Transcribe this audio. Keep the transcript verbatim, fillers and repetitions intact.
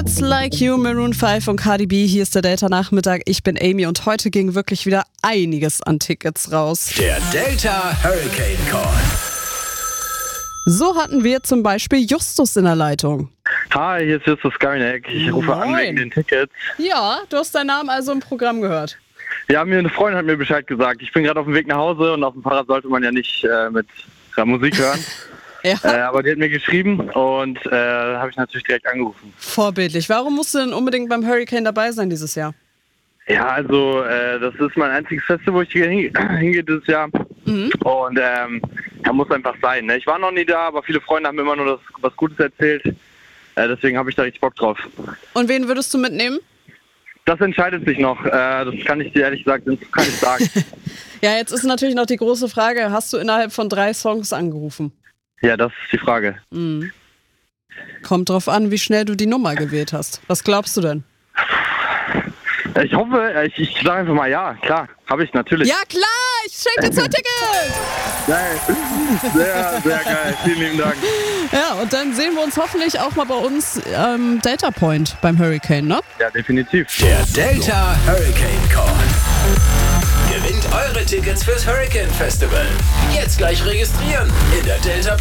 Just Like You, Maroon fünf und Cardi B. Hier ist der Delta-Nachmittag. Ich bin Amy und heute ging wirklich wieder einiges an Tickets raus. Der Delta Hurricane Call. So hatten wir zum Beispiel Justus in der Leitung. Hi, hier ist Justus Skyneck. Ich rufe Moin. an wegen den Tickets. Ja, du hast deinen Namen also im Programm gehört. Ja, mir eine Freundin hat mir Bescheid gesagt. Ich bin gerade auf dem Weg nach Hause und auf dem Fahrrad sollte man ja nicht äh, mit ja, Musik hören. Ja. Äh, aber die hat mir geschrieben und äh, habe ich natürlich direkt angerufen. Vorbildlich. Warum musst du denn unbedingt beim Hurricane dabei sein dieses Jahr? Ja, also äh, das ist mein einziges Festival, wo ich hingehe hinge dieses Jahr. Mhm. Und ähm, ja, muss einfach sein. Ne? Ich war noch nie da, aber viele Freunde haben mir immer nur das, was Gutes erzählt. Äh, deswegen habe ich da richtig Bock drauf. Und wen würdest du mitnehmen? Das entscheidet sich noch. Äh, das kann ich dir ehrlich gesagt kann ich sagen. Ja, jetzt ist natürlich noch die große Frage, hast du innerhalb von drei Songs angerufen? Ja, das ist die Frage. Mhm. Kommt drauf an, wie schnell du die Nummer gewählt hast. Was glaubst du denn? Ich hoffe, ich, ich sage einfach mal ja, klar, habe ich natürlich. Ja klar, ich schenke dir zwei Tickets! Geil. Sehr, sehr geil. Vielen lieben Dank. Ja, und dann sehen wir uns hoffentlich auch mal bei uns ähm, Delta Point beim Hurricane, ne? Ja, definitiv. Der Delta Hurricane Call. Gewinnt eure Tickets fürs Hurricane Festival. Jetzt gleich registrieren in der Delta